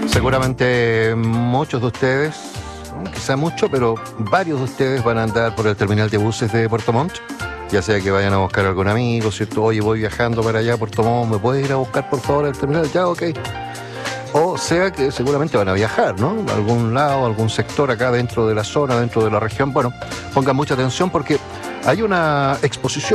Seguramente muchos de ustedes, quizá muchos, pero varios de ustedes van a andar por el terminal de buses de Puerto Montt, ya sea que vayan a buscar a algún amigo, ¿cierto? Oye, voy viajando para allá a Puerto Montt, ¿me puedes ir a buscar por favor al terminal? Ya, ok. O sea que seguramente van a viajar, ¿no? A algún lado, a algún sector acá dentro de la zona, dentro de la región. Bueno, pongan mucha atención porque hay una exposición